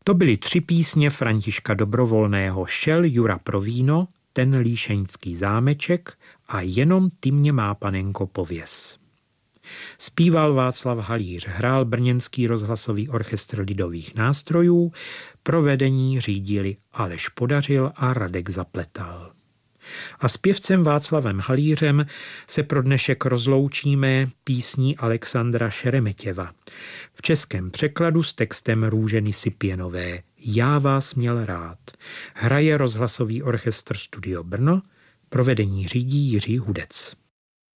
To byly 3 písně Františka Dobrovolného: Šel Jura pro víno, Ten líšeňský zámeček a Jenom ty mě má panenko pověz. Zpíval Václav Halíř, hrál Brněnský rozhlasový orchestr lidových nástrojů, provedení řídili Aleš Podařil a Radek Zapletal. A s pěvcem Václavem Halířem se pro dnešek rozloučíme písní Alexandra Šeremetěva. V českém překladu s textem Růženy Sipěnové Já vás měl rád. Hraje rozhlasový orchestr Studio Brno, provedení řídí Jiří Hudec.